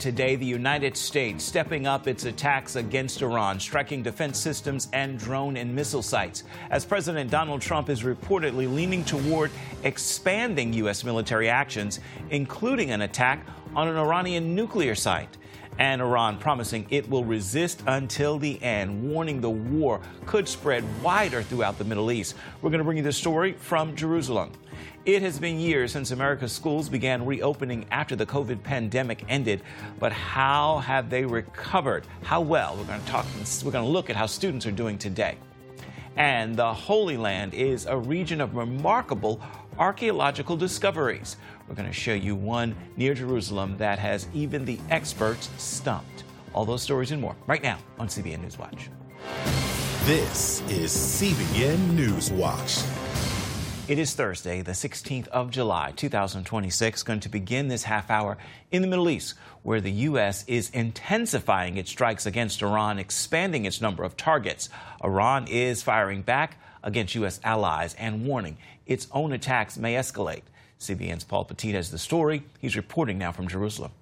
Today, the United States stepping up its attacks against Iran, striking defense systems and drone and missile sites, as President Donald Trump is reportedly leaning toward expanding U.S. military actions, including an attack on an Iranian nuclear site. And Iran promising it will resist until the end, warning the war could spread wider throughout the Middle East. We're going to bring you this story from Jerusalem. It has been years since America's schools began reopening after the COVID pandemic ended. But how have they recovered? How well? We're going to look at how students are doing today. And the Holy Land is a region of remarkable archaeological discoveries. We're going to show you one near Jerusalem that has even the experts stumped. All those stories and more right now on CBN News Watch. This is CBN News Watch. It is Thursday, the 16th of July, 2026, going to begin this half hour in the Middle East, where the U.S. is intensifying its strikes against Iran, expanding its number of targets. Iran is firing back against U.S. allies and warning its own attacks may escalate. CBN's Paul Petit has the story. He's reporting now from Jerusalem.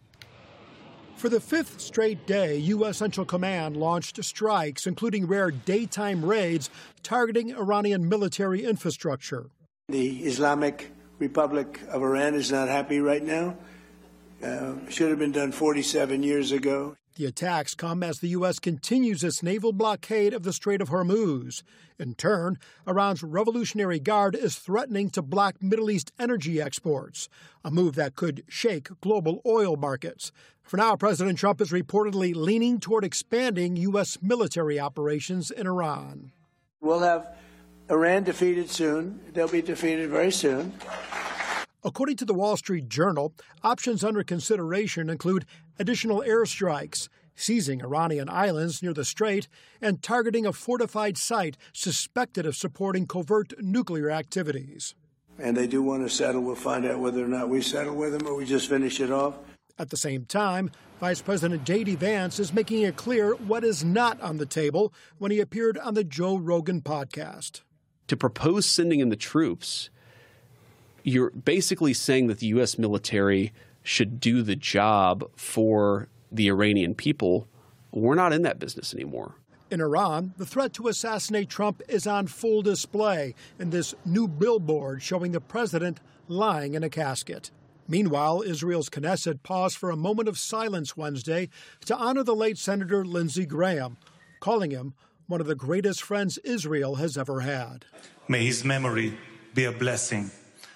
For the fifth straight day, U.S. Central Command launched strikes, including rare daytime raids targeting Iranian military infrastructure. The Islamic Republic of Iran is not happy right now. Should have been done 47 years ago. The attacks come as the U.S. continues its naval blockade of the Strait of Hormuz. In turn, Iran's Revolutionary Guard is threatening to block Middle East energy exports, a move that could shake global oil markets. For now, President Trump is reportedly leaning toward expanding U.S. military operations in Iran. We'll have Iran defeated soon. They'll be defeated very soon. According to the Wall Street Journal, options under consideration include additional airstrikes, seizing Iranian islands near the strait, and targeting a fortified site suspected of supporting covert nuclear activities. And they do want to settle. We'll find out whether or not we settle with them or we just finish it off. At the same time, Vice President J.D. Vance is making it clear what is not on the table when he appeared on the Joe Rogan podcast. To propose sending in the troops, you're basically saying that the U.S. military should do the job for the Iranian people. We're not in that business anymore. In Iran, the threat to assassinate Trump is on full display in this new billboard showing the president lying in a casket. Meanwhile, Israel's Knesset paused for a moment of silence Wednesday to honor the late Senator Lindsey Graham, calling him one of the greatest friends Israel has ever had. May his memory be a blessing.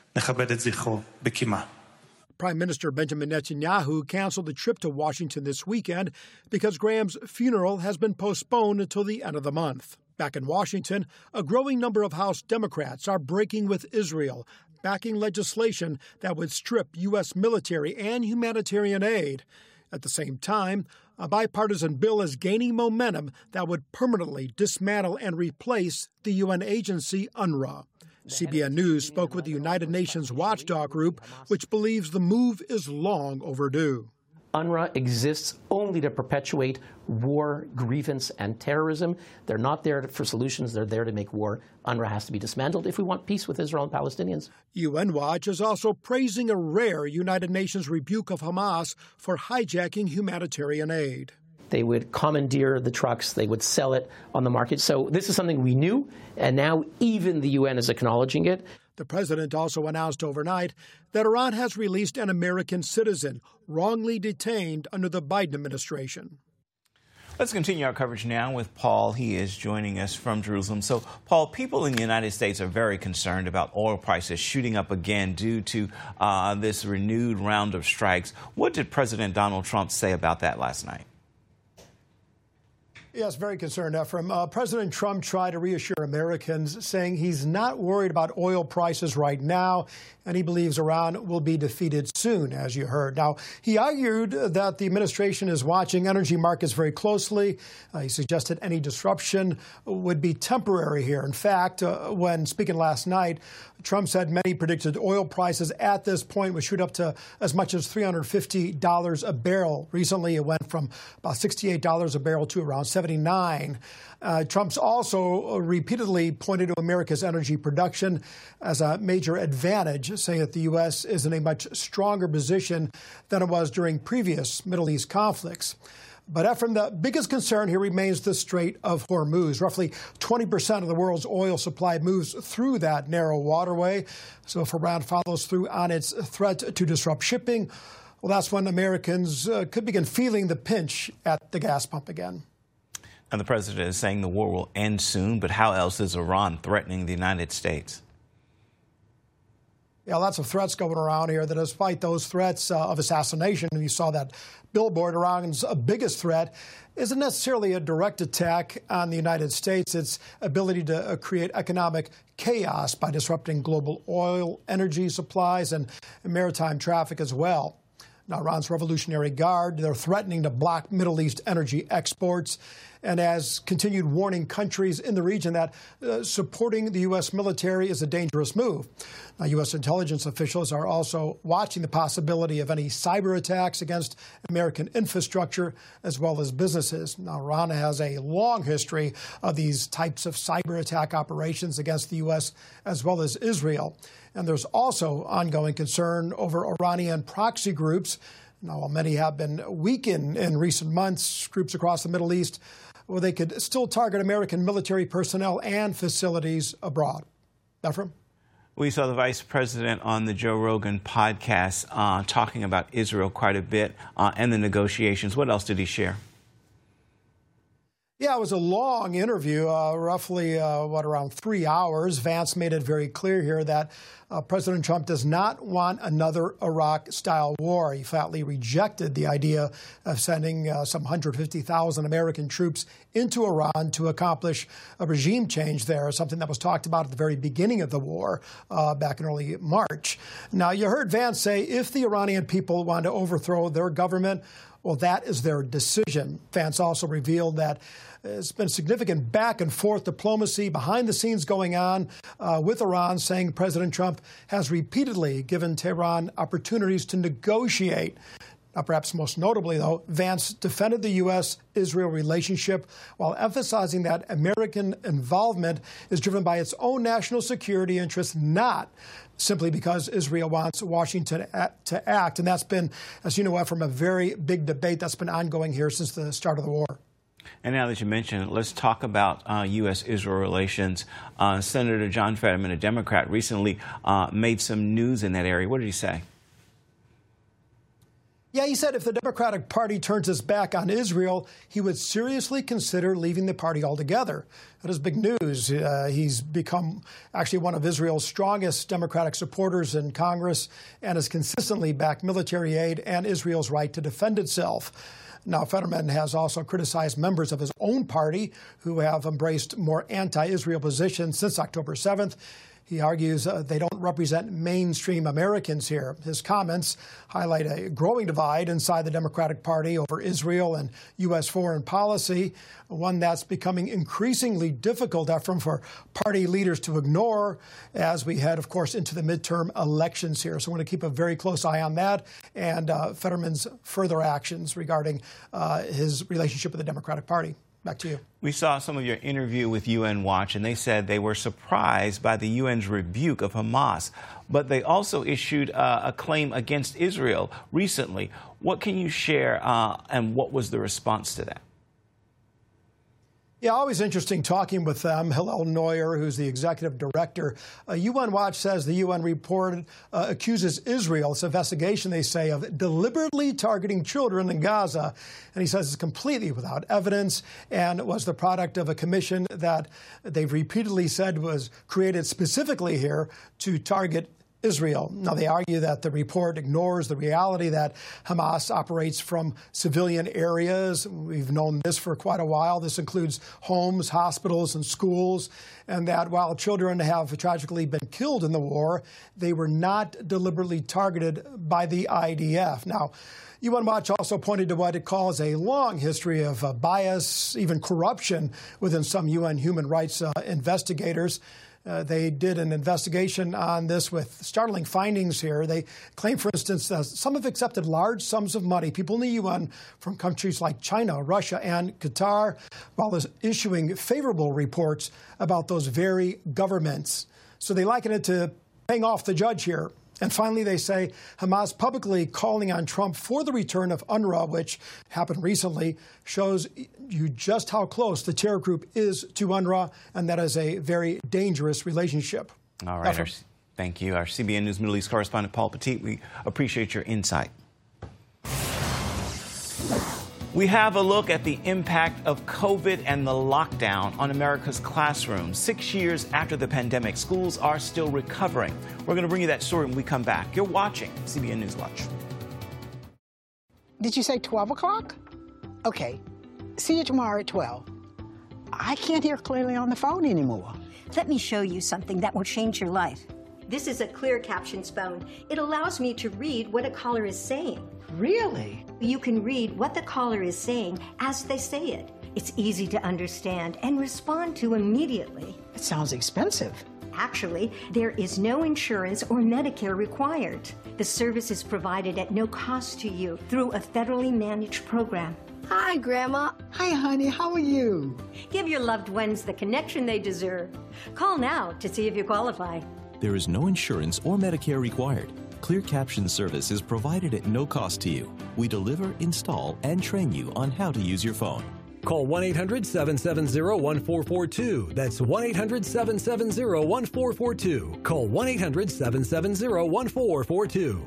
Prime Minister Benjamin Netanyahu canceled the trip to Washington this weekend because Graham's funeral has been postponed until the end of the month. Back in Washington, a growing number of House Democrats are breaking with Israel, backing legislation that would strip U.S. military and humanitarian aid. At the same time, a bipartisan bill is gaining momentum that would permanently dismantle and replace the UN agency UNRWA. CBN News spoke with the United Nations watchdog group, which believes the move is long overdue. UNRWA exists only to perpetuate war, grievance, and terrorism. They're not there for solutions. They're there to make war. UNRWA has to be dismantled if we want peace with Israel and Palestinians. UN Watch is also praising a rare United Nations rebuke of Hamas for hijacking humanitarian aid. They would commandeer the trucks. They would sell it on the market. So this is something we knew, and now even the UN is acknowledging it. The president also announced overnight that Iran has released an American citizen wrongly detained under the Biden administration. Let's continue our coverage now with Paul. He is joining us from Jerusalem. So, Paul, people in the United States are very concerned about oil prices shooting up again due to this renewed round of strikes. What did President Donald Trump say about that last night? Yes, very concerned, Ephraim. President Trump tried to reassure Americans, saying he's not worried about oil prices right now, and he believes Iran will be defeated soon, as you heard. Now, he argued that the administration is watching energy markets very closely. He suggested any disruption would be temporary here. In fact, when speaking last night, Trump said many predicted oil prices at this point would shoot up to as much as $350 a barrel. Recently, it went from about $68 a barrel to around 1979. Trump's also repeatedly pointed to America's energy production as a major advantage, saying that the U.S. is in a much stronger position than it was during previous Middle East conflicts. But Efrem, the biggest concern here remains the Strait of Hormuz. Roughly 20% of the world's oil supply moves through that narrow waterway. So if Iran follows through on its threat to disrupt shipping, well, that's when Americans could begin feeling the pinch at the gas pump again. And the president is saying the war will end soon, but how else is Iran threatening the United States? Yeah, lots of threats going around here. That despite those threats of assassination, and you saw that billboard, Iran's biggest threat isn't necessarily a direct attack on the United States. It's ability to create economic chaos by disrupting global oil, energy supplies, and maritime traffic as well. Now, Iran's Revolutionary Guard, they're threatening to block Middle East energy exports and has continued warning countries in the region that supporting the U.S. military is a dangerous move. Now, U.S. intelligence officials are also watching the possibility of any cyber attacks against American infrastructure as well as businesses. Now, Iran has a long history of these types of cyber attack operations against the U.S. as well as Israel. And there's also ongoing concern over Iranian proxy groups. Now, while many have been weakened in recent months, groups across the Middle East, well, they could still target American military personnel and facilities abroad. Efrem? We saw the vice president on the Joe Rogan podcast talking about Israel quite a bit and the negotiations. What else did he share? Yeah, it was a long interview, roughly, around 3 hours. Vance made it very clear here that President Trump does not want another Iraq-style war. He flatly rejected the idea of sending some 150,000 American troops into Iran to accomplish a regime change there, something that was talked about at the very beginning of the war back in early March. Now, you heard Vance say if the Iranian people want to overthrow their government, well, that is their decision. Vance also revealed that there's been significant back and forth diplomacy behind the scenes going on with Iran, saying President Trump has repeatedly given Tehran opportunities to negotiate. Now, perhaps most notably, though, Vance defended the U.S.-Israel relationship while emphasizing that American involvement is driven by its own national security interests, not simply because Israel wants Washington to act. And that's been, as you know, Efrem, a very big debate that's been ongoing here since the start of the war. And now that you mention it, let's talk about U.S.-Israel relations. Senator John Fetterman, a Democrat, recently made some news in that area. What did he say? Yeah, he said if the Democratic Party turns its back on Israel, he would seriously consider leaving the party altogether. That is big news. He's become actually one of Israel's strongest Democratic supporters in Congress and has consistently backed military aid and Israel's right to defend itself. Now, Fetterman has also criticized members of his own party who have embraced more anti-Israel positions since October 7th. He argues they don't represent mainstream Americans here. His comments highlight a growing divide inside the Democratic Party over Israel and U.S. foreign policy, one that's becoming increasingly difficult, Efrem, for party leaders to ignore as we head, of course, into the midterm elections here. So we're going to keep a very close eye on that and Fetterman's further actions regarding his relationship with the Democratic Party. Back to you. We saw some of your interview with UN Watch, and they said they were surprised by the UN's rebuke of Hamas. But they also issued a claim against Israel recently. What can you share, and what was the response to that? Yeah, always interesting talking with them. Hillel Neuer, who's the executive director. UN Watch says the UN report accuses Israel, it's an investigation, they say, of deliberately targeting children in Gaza. And he says it's completely without evidence and was the product of a commission that they've repeatedly said was created specifically here to target Israel. Now, they argue that the report ignores the reality that Hamas operates from civilian areas. We've known this for quite a while. This includes homes, hospitals, and schools, and that while children have tragically been killed in the war, they were not deliberately targeted by the IDF. Now, UN Watch also pointed to what it calls a long history of bias, even corruption within some UN human rights investigators. They did an investigation on this with startling findings here. They claim, for instance, some have accepted large sums of money, people in the UN, from countries like China, Russia, and Qatar, while issuing favorable reports about those very governments. So they liken it to paying off the judge here. And finally, they say Hamas publicly calling on Trump for the return of UNRWA, which happened recently, shows you just how close the terror group is to UNRWA, and that is a very dangerous relationship. All right. Thank you. Our CBN News Middle East correspondent, Paul Petit, we appreciate your insight. We have a look at the impact of COVID and the lockdown on America's classrooms. 6 years after the pandemic, schools are still recovering. We're going to bring you that story when we come back. You're watching CBN News Watch. Did you say 12 o'clock? Okay. See you tomorrow at 12. I can't hear clearly on the phone anymore. Let me show you something that will change your life. This is a Clear Captions phone. It allows me to read what a caller is saying. Really? You can read what the caller is saying as they say it. It's easy to understand and respond to immediately. It sounds expensive. Actually, there is no insurance or Medicare required. The service is provided at no cost to you through a federally managed program. Hi, Grandma. Hi, honey. How are you? Give your loved ones the connection they deserve. Call now to see if you qualify. There is no insurance or Medicare required. Clear Caption service is provided at no cost to you. We deliver, install, and train you on how to use your phone. Call 1-800-770-1442. That's 1-800-770-1442. Call 1-800-770-1442.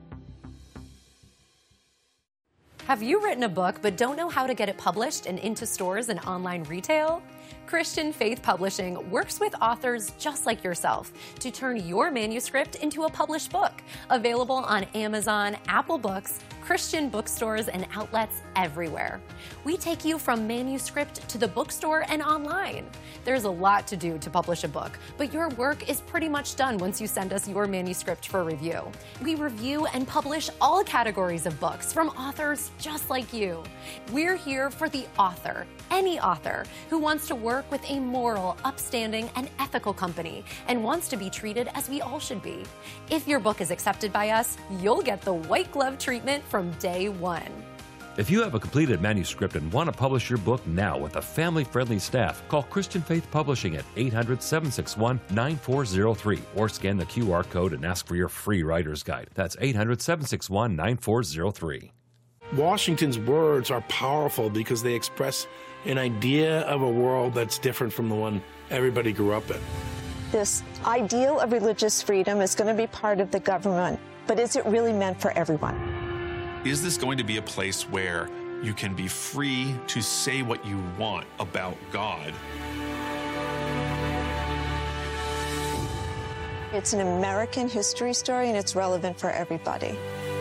Have you written a book but don't know how to get it published and into stores and online retail? Christian Faith Publishing works with authors just like yourself to turn your manuscript into a published book. Available on Amazon, Apple Books, Christian bookstores, and outlets everywhere. We take you from manuscript to the bookstore and online. There's a lot to do to publish a book, but your work is pretty much done once you send us your manuscript for review. We review and publish all categories of books from authors just like you. We're here for the author, any author who wants to work with a moral, upstanding, and ethical company and wants to be treated as we all should be. If your book is accepted by us, you'll get the white glove treatment from day one. If you have a completed manuscript and want to publish your book now with a family-friendly staff, call Christian Faith Publishing at 800-761-9403 or scan the QR code and ask for your free writer's guide. That's 800-761-9403. Washington's words are powerful because they express an idea of a world that's different from the one everybody grew up in. This ideal of religious freedom is going to be part of the government, but is it really meant for everyone? Is this going to be a place where you can be free to say what you want about God? It's an American history story, and it's relevant for everybody.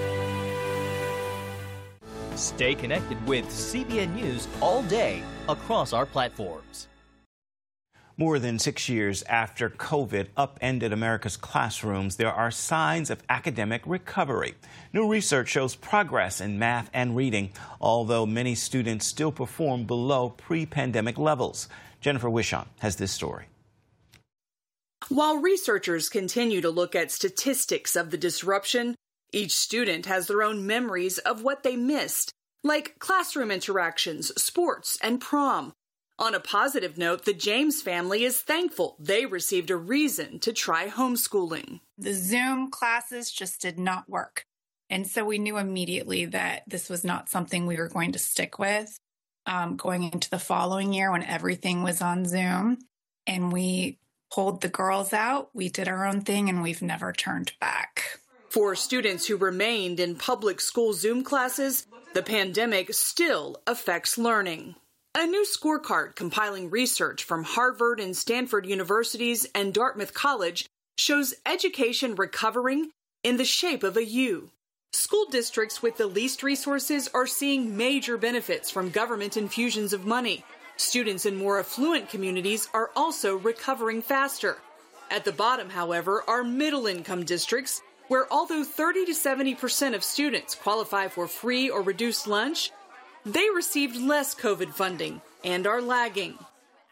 Stay connected with CBN News all day across our platforms. More than 6 years after COVID upended America's classrooms, there are signs of academic recovery. New research shows progress in math and reading, although many students still perform below pre-pandemic levels. Jennifer Wishon has this story. While researchers continue to look at statistics of the disruption, each student has their own memories of what they missed, like classroom interactions, sports, and prom. On a positive note, the James family is thankful they received a reason to try homeschooling. The Zoom classes just did not work. And so we knew immediately that this was not something we were going to stick with going into the following year when everything was on Zoom. And we pulled the girls out, we did our own thing, and we've never turned back. For students who remained in public school Zoom classes, the pandemic still affects learning. A new scorecard compiling research from Harvard and Stanford universities and Dartmouth College shows education recovering in the shape of a U. School districts with the least resources are seeing major benefits from government infusions of money. Students in more affluent communities are also recovering faster. At the bottom, however, are middle-income districts where although 30 to 70% of students qualify for free or reduced lunch, they received less COVID funding and are lagging.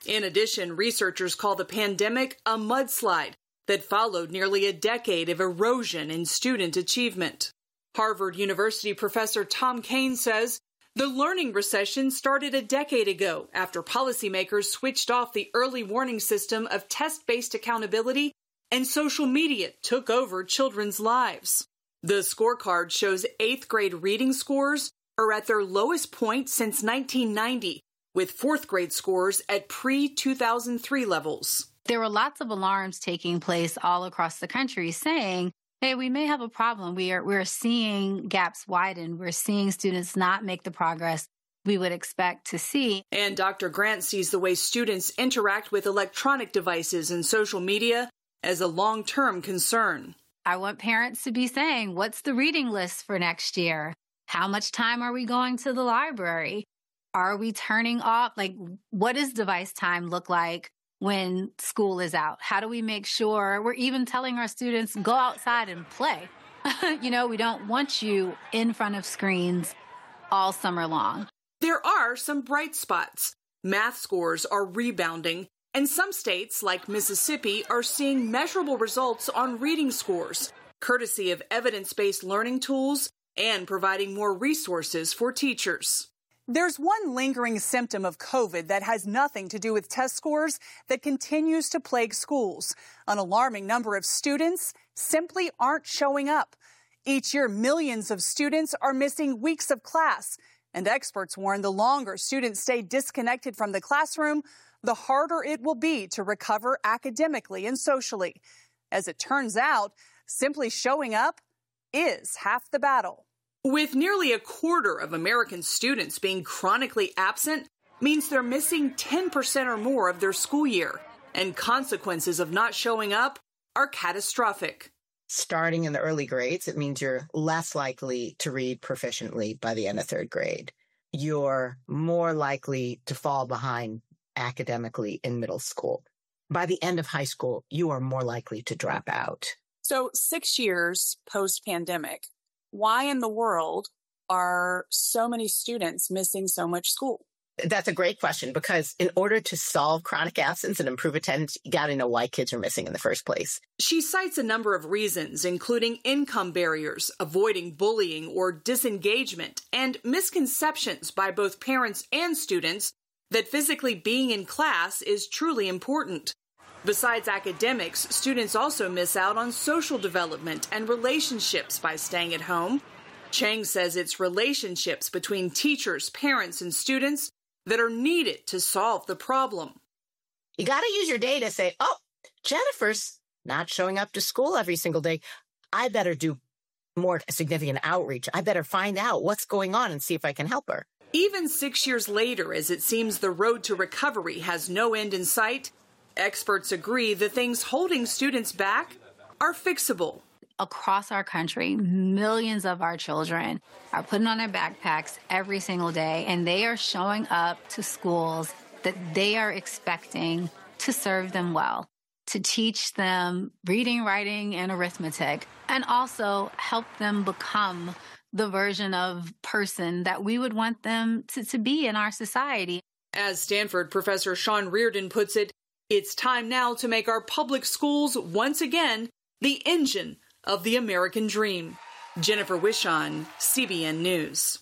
In addition, researchers call the pandemic a mudslide that followed nearly a decade of erosion in student achievement. Harvard University professor Tom Kane says the learning recession started a decade ago after policymakers switched off the early warning system of test-based accountability and social media took over children's lives. The scorecard shows 8th grade reading scores are at their lowest point since 1990, with 4th grade scores at pre-2003 levels. There were lots of alarms taking place all across the country saying, hey, we may have a problem. We're seeing gaps widen. We're seeing students not make the progress we would expect to see. And Dr. Grant sees the way students interact with electronic devices and social media as a long-term concern. I want parents to be saying, what's the reading list for next year? How much time are we going to the library? Are we turning off? What does device time look like when school is out? How do we make sure we're even telling our students, go outside and play? We don't want you in front of screens all summer long. There are some bright spots. Math scores are rebounding, and some states, like Mississippi, are seeing measurable results on reading scores, courtesy of evidence-based learning tools and providing more resources for teachers. There's one lingering symptom of COVID that has nothing to do with test scores that continues to plague schools. An alarming number of students simply aren't showing up. Each year, millions of students are missing weeks of class, and experts warn the longer students stay disconnected from the classroom, the harder it will be to recover academically and socially. As it turns out, simply showing up is half the battle. With nearly a quarter of American students being chronically absent means they're missing 10% or more of their school year, and consequences of not showing up are catastrophic. Starting in the early grades, it means you're less likely to read proficiently by the end of 3rd grade. You're more likely to fall behind academically in middle school. By the end of high school, you are more likely to drop out. So 6 years post-pandemic, why in the world are so many students missing so much school? That's a great question, because in order to solve chronic absence and improve attendance, you got to know why kids are missing in the first place. She cites a number of reasons, including income barriers, avoiding bullying or disengagement, and misconceptions by both parents and students that physically being in class is truly important. Besides academics, students also miss out on social development and relationships by staying at home. Chang says it's relationships between teachers, parents, and students that are needed to solve the problem. You got to use your data to say, oh, Jennifer's not showing up to school every single day. I better do more significant outreach. I better find out what's going on and see if I can help her. Even 6 years later, as it seems the road to recovery has no end in sight, experts agree the things holding students back are fixable. Across our country, millions of our children are putting on their backpacks every single day, and they are showing up to schools that they are expecting to serve them well, to teach them reading, writing, and arithmetic, and also help them become the version of person that we would want them to be in our society. As Stanford professor Sean Reardon puts it, it's time now to make our public schools once again the engine of the American dream. Jennifer Wishon, CBN News.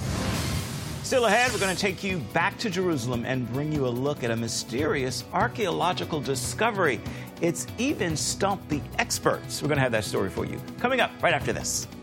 Still ahead, we're going to take you back to Jerusalem and bring you a look at a mysterious archaeological discovery. It's even stumped the experts. We're going to have that story for you coming up right after this.